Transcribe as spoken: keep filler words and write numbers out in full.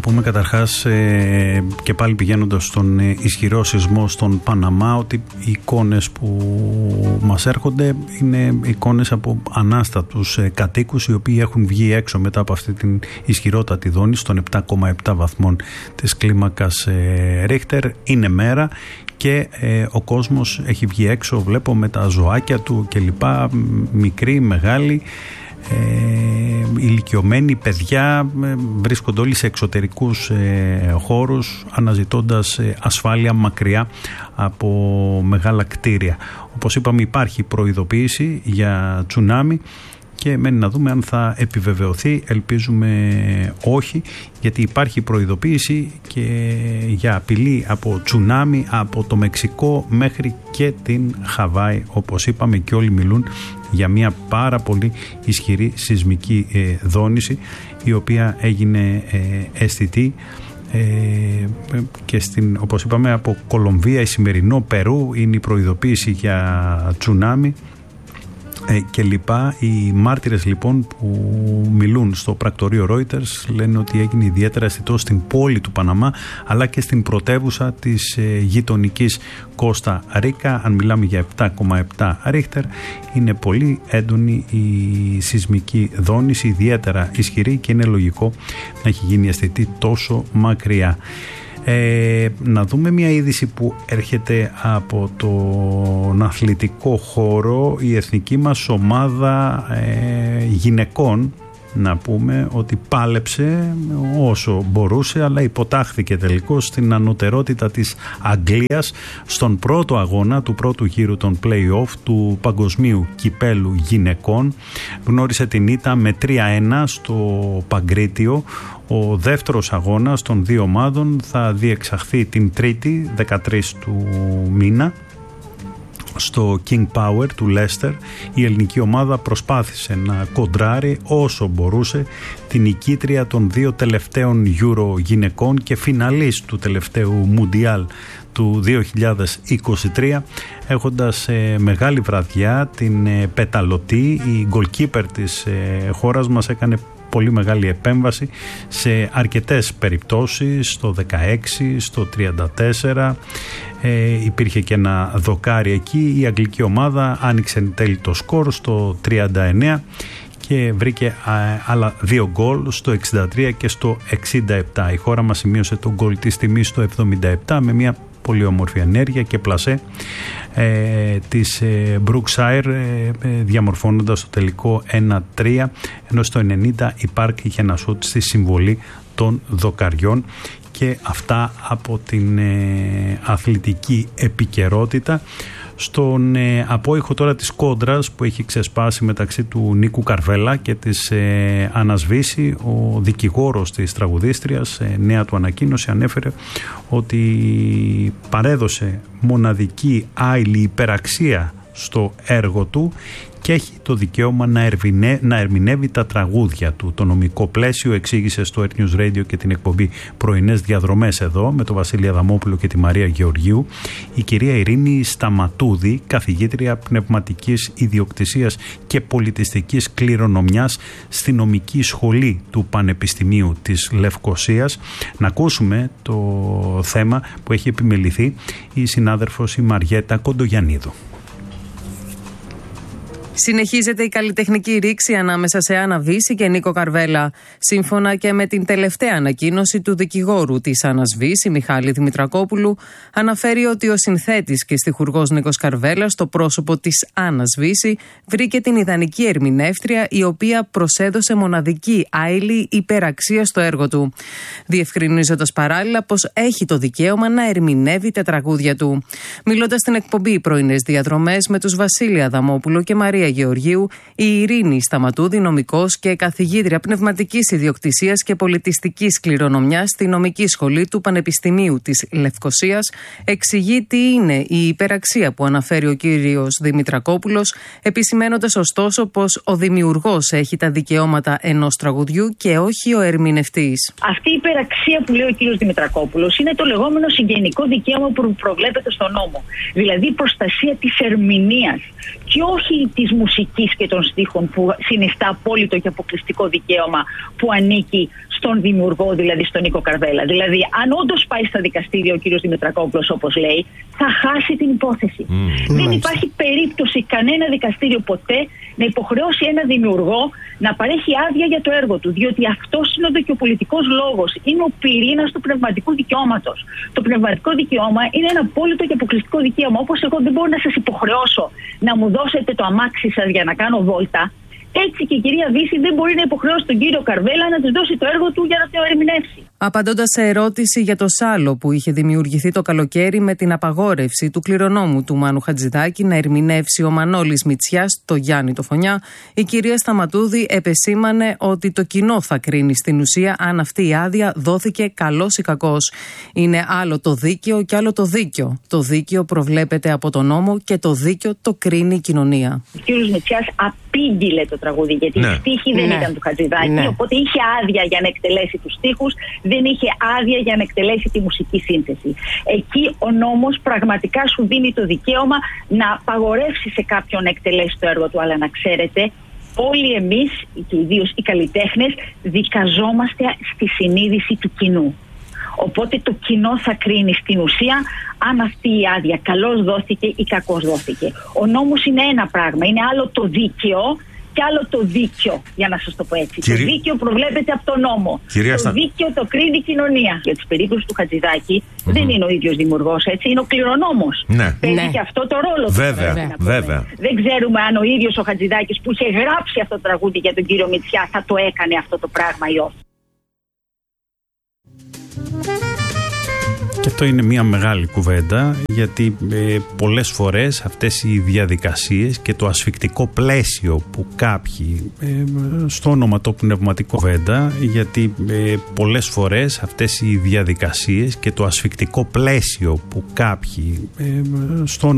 πούμε καταρχάς ε, και πάλι πηγαίνοντας στον ε, ισχυρό σεισμό στον Παναμά, ότι οι εικόνες που μας έρχονται είναι εικόνες από ανάστατους ε, κατοίκους, οι οποίοι έχουν βγει έξω μετά από αυτή την ισχυρότατη δόνηση των επτά κόμμα επτά βαθμών της κλίμακας ε, Ρίχτερ. Είναι μέρα και ε, ο κόσμος έχει βγει έξω, βλέπω, με τα ζωάκια του και λοιπά, μικροί, μεγάλοι, ε, ηλικιωμένοι, παιδιά, ε, βρίσκονται όλοι σε εξωτερικούς ε, χώρους, αναζητώντας ε, ασφάλεια μακριά από μεγάλα κτίρια. Όπως είπαμε, υπάρχει προειδοποίηση για τσουνάμι και μένει να δούμε αν θα επιβεβαιωθεί. Ελπίζουμε όχι, γιατί υπάρχει προειδοποίηση και για απειλή από τσουνάμι από το Μεξικό μέχρι και την Χαβάη. Όπως είπαμε, και όλοι μιλούν για μια πάρα πολύ ισχυρή σεισμική ε, δόνηση, η οποία έγινε ε, αισθητή ε, και στην, όπως είπαμε, από Κολομβία, Ισημερινό, Περού είναι η προειδοποίηση για τσουνάμι Ε, και λοιπά. Οι μάρτυρες λοιπόν που μιλούν στο πρακτορείο Reuters λένε ότι έγινε ιδιαίτερα αισθητό στην πόλη του Παναμά, αλλά και στην πρωτεύουσα της ε, γειτονικής Κώστα Ρίκα. Αν μιλάμε για επτά κόμμα επτά Ρίχτερ, είναι πολύ έντονη η σεισμική δόνηση, ιδιαίτερα ισχυρή, και είναι λογικό να έχει γίνει αισθητή τόσο μακριά. Ε, να δούμε μια είδηση που έρχεται από τον αθλητικό χώρο. Η εθνική μας ομάδα ε, γυναικών, να πούμε ότι πάλεψε όσο μπορούσε, αλλά υποτάχθηκε τελικώς στην ανωτερότητα της Αγγλίας στον πρώτο αγώνα του πρώτου γύρου των play-off του Παγκοσμίου Κυπέλου Γυναικών. Γνώρισε την ήττα με τρία ένα στο Παγκρίτιο. Ο δεύτερος αγώνας των δύο ομάδων θα διεξαχθεί την Τρίτη, δεκατρείς του μήνα, στο King Power του Λέστερ. Η ελληνική ομάδα προσπάθησε να κοντράρει όσο μπορούσε την νικήτρια των δύο τελευταίων Euro γυναικών και φιναλίστ του τελευταίου Μουντιάλ του δύο χιλιάδες είκοσι τρία, έχοντας ε, μεγάλη βραδιά την ε, πεταλωτή. Η goalkeeper της ε, χώρας μας έκανε πολύ μεγάλη επέμβαση σε αρκετές περιπτώσεις, στο δεκαέξι, στο τριάντα τέσσερα, ε, υπήρχε και ένα δοκάρι εκεί. Η αγγλική ομάδα άνοιξε εν τέλει το σκορ στο τριάντα εννέα και βρήκε α, άλλα δύο γκολ στο εξήντα τρία και στο εξήντα επτά. Η χώρα μας σημείωσε το γκολ της τιμής στο εβδομήντα επτά με μια πολύ όμορφη ενέργεια και πλασέ ε, της ε, Brookside, ε, ε, διαμορφώνοντας το τελικό ένα τρία, ενώ στο ενενήντα η Πάρκ είχε ένα σούτ στη συμβολή των δοκαριών. Και αυτά από την ε, αθλητική επικαιρότητα. Στον ε, απόϊχο τώρα της κόντρας που έχει ξεσπάσει μεταξύ του Νίκου Καρβέλα και της ε, Ανασβήση, ο δικηγόρος της τραγουδίστριας, ε, νέα του ανακοίνωση, ανέφερε ότι παρέδωσε μοναδική άειλη υπεραξία στο έργο του και έχει το δικαίωμα να, ερβινε, να ερμηνεύει τα τραγούδια του. Το νομικό πλαίσιο εξήγησε στο Earth News Radio και την εκπομπή Πρωινές Διαδρομές εδώ με τον Βασίλη Αδαμόπουλο και τη Μαρία Γεωργίου η κυρία Ειρήνη Σταματούδη, καθηγήτρια πνευματικής ιδιοκτησίας και πολιτιστικής κληρονομιάς στη νομική σχολή του Πανεπιστημίου της Λευκωσίας. Να ακούσουμε το θέμα που έχει επιμεληθεί η συνάδελφος η Μαριέτα Κοντογιαννίδου. Συνεχίζεται η καλλιτεχνική ρήξη ανάμεσα σε Άννα Βύση και Νίκο Καρβέλα. Σύμφωνα και με την τελευταία ανακοίνωση του δικηγόρου της Άννας Βύση, Μιχάλη Δημητρακόπουλου, αναφέρει ότι ο συνθέτης και στιχουργός Νίκος Καρβέλα, στο πρόσωπο της Άννας Βύση, βρήκε την ιδανική ερμηνεύτρια, η οποία προσέδωσε μοναδική άειλη υπεραξία στο έργο του, διευκρινίζοντας παράλληλα πως έχει το δικαίωμα να ερμηνεύει τα τραγούδια του. Μιλώντας στην εκπομπή Πρωινές Διαδρομές με τους Βασίλη Αδαμόπουλο και Μαρία Γεωργίου, η Ειρήνη Σταματούδη, νομικός και καθηγήτρια πνευματικής ιδιοκτησίας και πολιτιστικής κληρονομιάς στη νομική σχολή του Πανεπιστημίου της Λευκωσίας, εξηγεί τι είναι η υπεραξία που αναφέρει ο κύριος Δημητρακόπουλος, επισημένοντας ωστόσο πως ο δημιουργός έχει τα δικαιώματα ενός τραγουδιού και όχι ο ερμηνευτής. Αυτή η υπεραξία που λέει ο κύριος Δημητρακόπουλος είναι το λεγόμενο συγγενικό δικαίωμα που προβλέπεται στον νόμο. Δηλαδή η προστασία της ερμηνείας και όχι της μουσικής και των στίχων που συνιστά απόλυτο και αποκλειστικό δικαίωμα που ανήκει στον δημιουργό, δηλαδή στον Νίκο Καρβέλα. Δηλαδή, αν όντως πάει στα δικαστήρια ο κύριος Δημητρακόπουλος, όπως λέει, θα χάσει την υπόθεση. Mm. Δεν υπάρχει περίπτωση κανένα δικαστήριο ποτέ να υποχρεώσει ένα δημιουργό να παρέχει άδεια για το έργο του. Διότι αυτός είναι ο δικαιοπολιτικός λόγος. Είναι ο πυρήνας του πνευματικού δικαιώματος. Το πνευματικό δικαίωμα είναι ένα απόλυτο και αποκλειστικό δικαίωμα. Όπως εγώ δεν μπορώ να σας υποχρεώσω να μου δώσετε το αμάξι σας για να κάνω βόλτα, έτσι και η κυρία Βύση δεν μπορεί να υποχρεώσει τον κύριο Καρβέλα να της δώσει το έργο του για να το ερμηνεύσει. Απαντώντας σε ερώτηση για το σάλο που είχε δημιουργηθεί το καλοκαίρι με την απαγόρευση του κληρονόμου του Μάνου Χατζηδάκη να ερμηνεύσει ο Μανώλης Μητσιάς το Γιάννη το Φωνιά, η κυρία Σταματούδη επεσήμανε ότι το κοινό θα κρίνει στην ουσία αν αυτή η άδεια δόθηκε καλός ή κακός. Είναι άλλο το δίκαιο και άλλο το δίκαιο. Το δίκαιο προβλέπεται από τον νόμο και το δίκαιο το κρίνει η κοινωνία. Ο κύριος Μητσιάς απήγγειλε το τραγούδι, γιατί ναι. η στίχη δεν ναι. ήταν του Χατζηδάκη, ναι. οπότε είχε άδεια για να εκτελέσει τους στίχους, δεν είχε άδεια για να εκτελέσει τη μουσική σύνθεση. Εκεί ο νόμος πραγματικά σου δίνει το δικαίωμα να απαγορεύσει σε κάποιον να εκτελέσει το έργο του, αλλά να ξέρετε, όλοι εμείς και ιδίως οι καλλιτέχνες δικαζόμαστε στη συνείδηση του κοινού. Οπότε το κοινό θα κρίνει στην ουσία αν αυτή η άδεια καλώς δόθηκε ή κακώς δόθηκε. Ο νόμος είναι ένα πράγμα, είναι άλλο το δίκαιο και άλλο το δίκαιο, για να σας το πω έτσι. Κυρί... Το δίκαιο προβλέπεται από τον νόμο. Κυρία... Το δίκαιο το κρίνει η κοινωνία. Για τις περίπτωση του Χατζηδάκη mm-hmm. δεν είναι ο ίδιος δημιουργός, έτσι, είναι ο κληρονόμος. Ναι. Παίζει ναι. και αυτό το ρόλο του. Βέβαια, βέβαια. βέβαια. Δεν ξέρουμε αν ο ίδιος ο Χατζηδάκης που είχε γράψει αυτό το τραγούδι για τον κύριο Μητσιά θα το έκανε αυτό το πράγμα ή όχι. Και αυτό είναι μια μεγάλη κουβέντα, γιατί ε, πολλές φορές αυτές οι διαδικασίες και το ασφικτικό πλαίσιο που κάποιοι ε, στο όνομα το πνευματικό κουβέντα, γιατί ε, πολλές φορές αυτές οι διαδικασίες και το ασφικτικό πλαίσιο που κάποιοι ε, στο